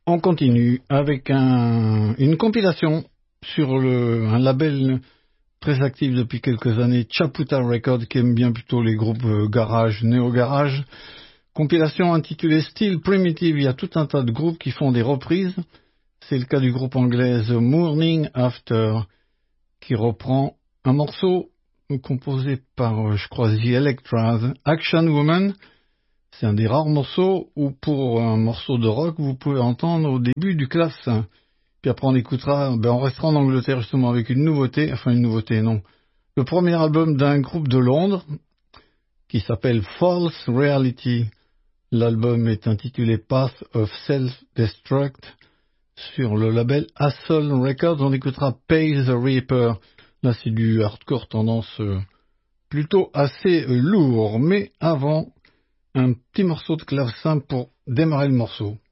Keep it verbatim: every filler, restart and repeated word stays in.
On continue avec un, une compilation sur le, un label très actif depuis quelques années, Chaputa Records, qui aime bien plutôt les groupes garage, néo-garage. Compilation intitulée Still Primitive. Il y a tout un tas de groupes qui font des reprises. C'est le cas du groupe anglais The Morning After, qui reprend un morceau composé par, je crois, The Electras, Action Woman. C'est un des rares morceaux où, pour un morceau de rock, vous pouvez entendre au début du clavecin. Puis après, on écoutera, ben, on restera en Angleterre justement avec une nouveauté, enfin une nouveauté, non. Le premier album d'un groupe de Londres qui s'appelle False Reality. L'album est intitulé Path of Self-Destruct sur le label Assault Records. On écoutera Pay the Reaper. Là, c'est du hardcore tendance euh, plutôt assez euh, lourd. Mais avant, un petit morceau de clavecin pour démarrer le morceau.